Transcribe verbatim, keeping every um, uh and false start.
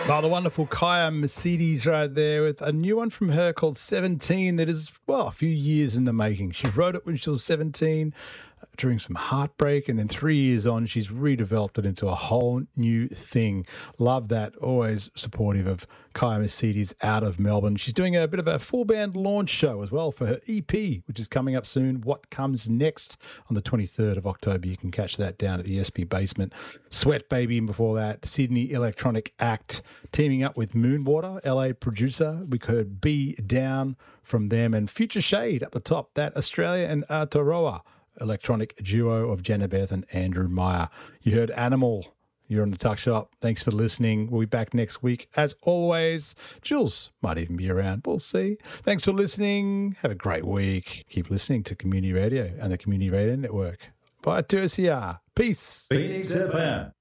Oh, the wonderful Kaya Mercedes right there with a new one from her called seventeen that is, well, a few years in the making. She wrote it when she was seventeen during some heartbreak, and then three years on, she's redeveloped it into a whole new thing. Love that. Always supportive of Kaya Mercedes out of Melbourne. She's doing a bit of a full band launch show as well for her E P, which is coming up soon. What Comes Next on the twenty-third of October. You can catch that down at the S P Basement. Sweat Baby, and before that, Sydney Electronic Act teaming up with Moonwater, L A producer. We heard Be Down from them, and Future Shade up the top. That Australia and Aotearoa electronic duo of Janabeth and Andrew Meyer. You heard Animal. You're on the Tuck Shop. Thanks for listening. We'll be back next week. As always, Jules might even be around. We'll see. Thanks for listening. Have a great week. Keep listening to Community Radio and the Community Radio Network. Bye, Tercia. Peace. Phoenix F M.